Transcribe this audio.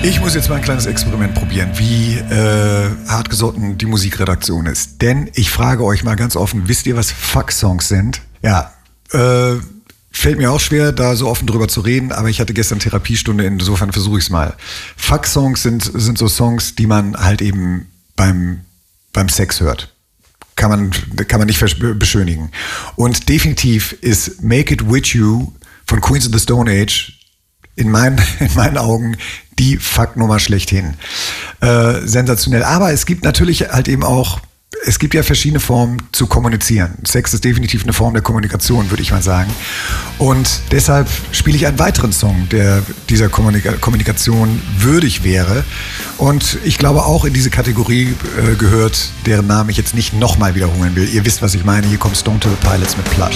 Ich muss jetzt mal ein kleines Experiment probieren, wie hartgesotten die Musikredaktion ist. Denn ich frage euch mal ganz offen, wisst ihr, was Fuck-Songs sind? Ja, fällt mir auch schwer, da so offen drüber zu reden, aber ich hatte gestern Therapiestunde, insofern versuche ich es mal. Fuck-Songs sind so Songs, die man halt eben beim Sex hört. Kann man nicht beschönigen. Und definitiv ist Make It With You von Queens of the Stone Age in meinen Augen die Fuck-Nummer schlechthin. Sensationell. Aber es gibt natürlich halt eben auch, es gibt ja verschiedene Formen zu kommunizieren. Sex ist definitiv eine Form der Kommunikation, würde ich mal sagen. Und deshalb spiele ich einen weiteren Song, der dieser Kommunikation würdig wäre. Und ich glaube auch in diese Kategorie gehört, deren Namen ich jetzt nicht nochmal wiederholen will. Ihr wisst, was ich meine. Hier kommt Stone Temple Pilots mit Plush.